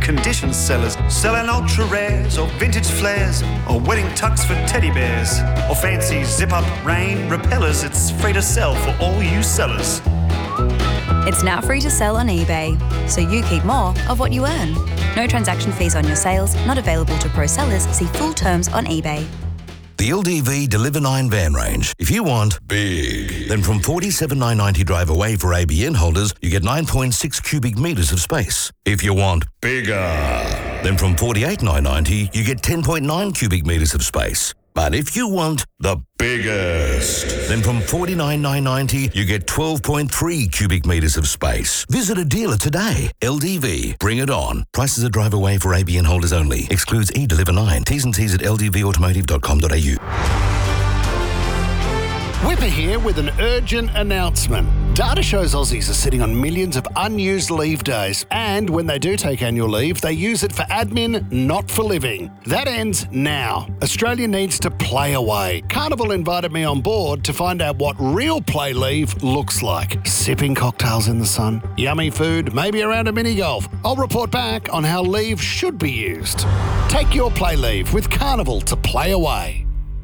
condition sellers, selling ultra rares or vintage flares, or wedding tucks for teddy bears, or fancy zip-up rain repellers. It's free to sell for all you sellers. It's now free to sell on eBay, so you keep more of what you earn. No transaction fees on your sales, not available to pro sellers. See full terms on eBay. The LDV Deliver 9 van range. If you want big, then from $47,990 drive away for ABN holders, you get 9.6 cubic metres of space. If you want bigger, then from $48,990 you get 10.9 cubic metres of space. But if you want the biggest, then from $49,990 you get 12.3 cubic metres of space. Visit a dealer today. LDV, bring it on. Prices are drive away for ABN holders only. Excludes eDeliver 9. T's and C's at ldvautomotive.com.au. Whipper here with an urgent announcement. Data shows Aussies are sitting on millions of unused leave days, and when they do take annual leave, they use it for admin, not for living. That ends now. Australia needs to play away. Carnival invited me on board to find out what real play leave looks like. Sipping cocktails in the sun, yummy food, maybe around a mini golf. I'll report back on how leave should be used. Take your play leave with Carnival to play away.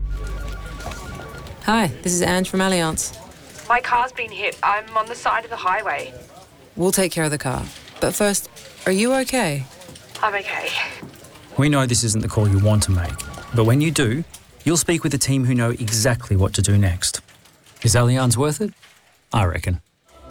Hi, this is Ange from Allianz. My car's been hit. I'm on the side of the highway. We'll take care of the car. But first, are you okay? I'm okay. We know this isn't the call you want to make, but when you do, you'll speak with a team who know exactly what to do next. Is Allianz worth it? I reckon.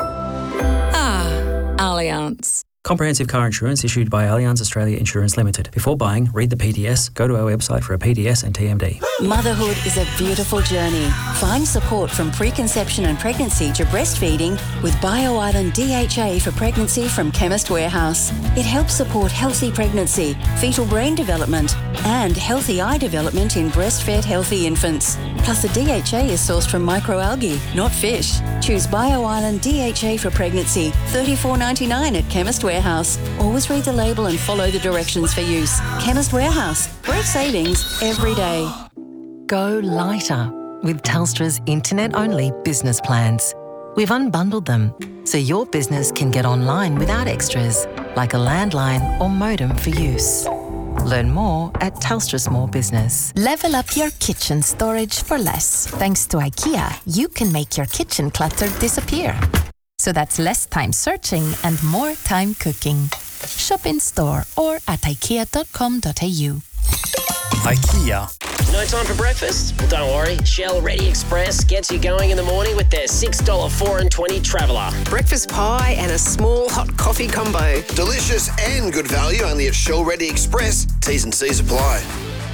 Allianz. Comprehensive car insurance issued by Allianz Australia Insurance Limited. Before buying, read the PDS, go to our website for a PDS and TMD. Motherhood is a beautiful journey. Find support from preconception and pregnancy to breastfeeding with BioIsland DHA for pregnancy from Chemist Warehouse. It helps support healthy pregnancy, fetal brain development, and healthy eye development in breastfed healthy infants. Plus, the DHA is sourced from microalgae, not fish. Choose BioIsland DHA for pregnancy, $34.99 at Chemist Warehouse. Always read the label and follow the directions for use. Chemist Warehouse. Great savings every day. Go lighter with Telstra's internet-only business plans. We've unbundled them so your business can get online without extras, like a landline or modem for use. Learn more at Telstra Small Business. Level up your kitchen storage for less. Thanks to IKEA, you can make your kitchen clutter disappear. So that's less time searching and more time cooking. Shop in store or at ikea.com.au. IKEA. No time for breakfast? Well, don't worry. Shell Ready Express gets you going in the morning with their $6 4.20 Traveller. Breakfast pie and a small hot coffee combo. Delicious and good value only at Shell Ready Express. T's and C's apply.